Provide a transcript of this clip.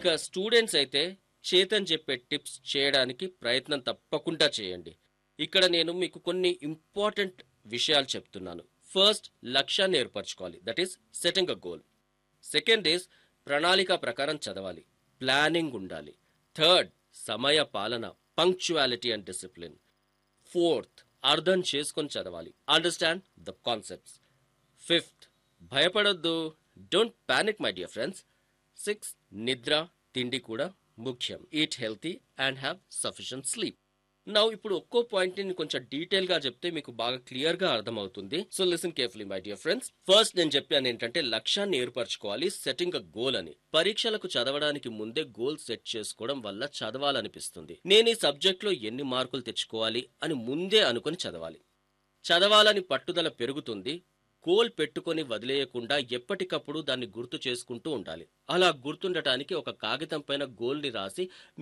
ఇక స్టూడెంట్స్ అయితే చేతన్ చెప్పే టిప్స్ చేయడానికి ప్రయత్నం తప్పకుండా చేయండి. ఇక్కడ నేను మీకు కొన్ని ఇంపార్టెంట్ విషయాలు చెప్తున్నాను. ఫస్ట్, లక్ష్యాన్ని ఏర్పరచుకోవాలి, that is setting a goal. Second is ప్రణాళిక ప్రకారం చదవాలి, ప్లానింగ్ ఉండాలి. థర్డ్, సమయ పాలన, పంక్చువాలిటీ అండ్ డిసిప్లిన్. ఫోర్త్, అర్థం చేసుకొని చదవాలి, అండర్స్టాండ్ ద కాన్సెప్ట్స్. ఫిఫ్త్, భయపడొద్దు, don't panic my dear friends. Sixth, నిద్ర, తిండి కూడా ముఖ్యం. Eat healthy and have sufficient sleep. Now ఇప్పుడు ఒక్కో పాయింట్ ని కొంచెం డీటెయిల్ గా చెప్తే మీకు బాగా క్లియర్ గా అర్థమవుతుంది. So listen carefully my dear friends. First నేను చెప్పాను ఏంటంటే లక్ష్యాన్ని ఏర్పరచుకోవాలి, సెట్టింగ్ అ గోల్ అని. పరీక్షలకు చదవడానికి ముందే గోల్ సెట్ చేసుకోవడం వల్ల చదవాలనిపిస్తుంది. నేను ఈ సబ్జెక్ట్ లో ఎన్ని మార్కులు తెచ్చుకోవాలి అని ముందే అనుకుని చదవాలి. చదవాలని పట్టుదల పెరుగుతుంది. గోల్ పెట్టుకొని వదిలేయకుండా ఎప్పటికప్పుడు దాన్ని గుర్తు చేసుకుంటూ ఉండాలి. అలా గుర్తుండటానికి ఒక కాగితం పైన గోల్ ని రాసి